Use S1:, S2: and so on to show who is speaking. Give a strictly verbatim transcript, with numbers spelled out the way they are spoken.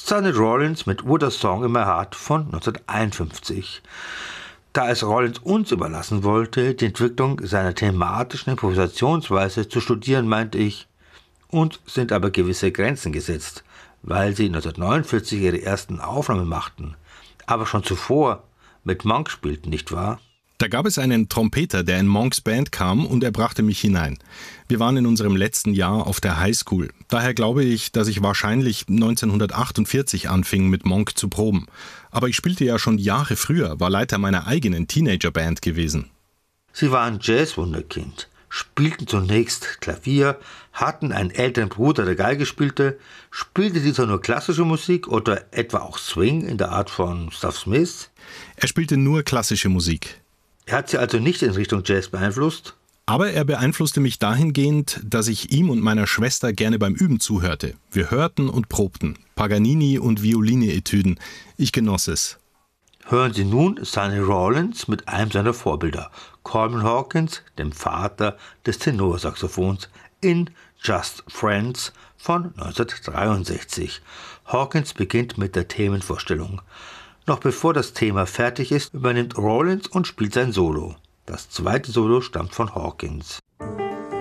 S1: Sonny Rollins mit What a Song in My Heart von neunzehnhunderteinundfünfzig. Da es Rollins uns überlassen wollte, die Entwicklung seiner thematischen Improvisationsweise zu studieren, meinte ich, uns sind aber gewisse Grenzen gesetzt, weil sie neunzehnhundertneunundvierzig ihre ersten Aufnahmen machten, aber schon zuvor mit Monk spielten, nicht wahr?
S2: Da gab es einen Trompeter, der in Monks Band kam, und er brachte mich hinein. Wir waren in unserem letzten Jahr auf der Highschool. Daher glaube ich, dass ich wahrscheinlich neunzehnhundertachtundvierzig anfing, mit Monk zu proben. Aber ich spielte ja schon Jahre früher, war Leiter meiner eigenen Teenagerband gewesen.
S1: Sie waren Jazzwunderkind, spielten zunächst Klavier, hatten einen älteren Bruder, der Geige spielte. Spielte dieser nur klassische Musik oder etwa auch Swing in der Art von Stuff Smith?
S2: Er spielte nur klassische Musik.
S1: Er hat sie also nicht in Richtung Jazz beeinflusst?
S2: Aber er beeinflusste mich dahingehend, dass ich ihm und meiner Schwester gerne beim Üben zuhörte. Wir hörten und probten. Paganini und Violine-Etüden. Ich genoss es.
S1: Hören Sie nun Sonny Rollins mit einem seiner Vorbilder, Coleman Hawkins, dem Vater des Tenorsaxophons, in Just Friends von neunzehnhundertdreiundsechzig. Hawkins beginnt mit der Themenvorstellung. Noch bevor das Thema fertig ist, übernimmt Rollins und spielt sein Solo. Das zweite Solo stammt von Hawkins.